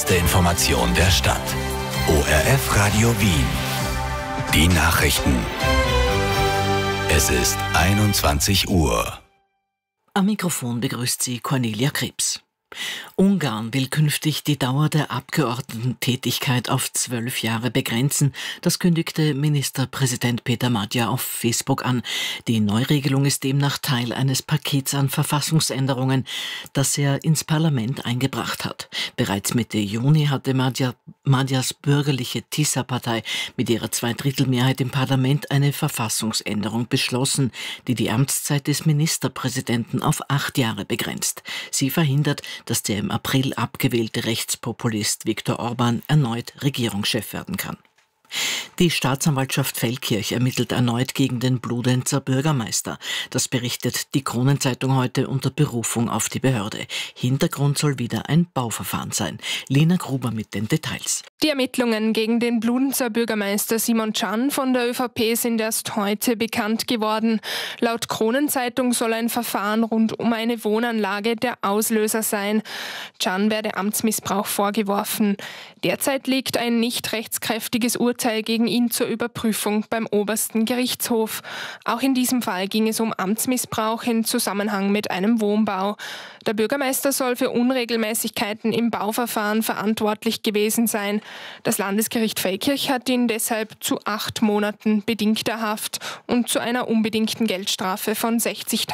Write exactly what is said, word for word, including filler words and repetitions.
erste Information der Stadt. O R F Radio Wien. Die Nachrichten. Es ist einundzwanzig Uhr. Am Mikrofon begrüßt sie Cornelia Krebs. Ungarn will künftig die Dauer der Abgeordnetentätigkeit auf zwölf Jahre begrenzen. Das kündigte Ministerpräsident Peter Magyar auf Facebook an. Die Neuregelung ist demnach Teil eines Pakets an Verfassungsänderungen, das er ins Parlament eingebracht hat. Bereits Mitte Juni hatte Magyar, Magyars bürgerliche Tisza-Partei mit ihrer Zweidrittelmehrheit im Parlament eine Verfassungsänderung beschlossen, die die Amtszeit des Ministerpräsidenten auf acht Jahre begrenzt. Sie verhindert, dass der im April abgewählte Rechtspopulist Viktor Orbán erneut Regierungschef werden kann. Die Staatsanwaltschaft Feldkirch ermittelt erneut gegen den Bludenzer Bürgermeister. Das berichtet die Kronenzeitung heute unter Berufung auf die Behörde. Hintergrund soll wieder ein Bauverfahren sein. Lena Gruber mit den Details. Die Ermittlungen gegen den Bludenzer Bürgermeister Simon Can von der ÖVP sind erst heute bekannt geworden. Laut Kronenzeitung soll ein Verfahren rund um eine Wohnanlage der Auslöser sein. Can werde Amtsmissbrauch vorgeworfen. Derzeit liegt ein nicht rechtskräftiges Urteil gegen ihn zur Überprüfung beim obersten Gerichtshof. Auch in diesem Fall ging es um Amtsmissbrauch in Zusammenhang mit einem Wohnbau. Der Bürgermeister soll für Unregelmäßigkeiten im Bauverfahren verantwortlich gewesen sein. Das Landesgericht Feldkirch hat ihn deshalb zu acht Monaten bedingter Haft und zu einer unbedingten Geldstrafe von sechzigtausend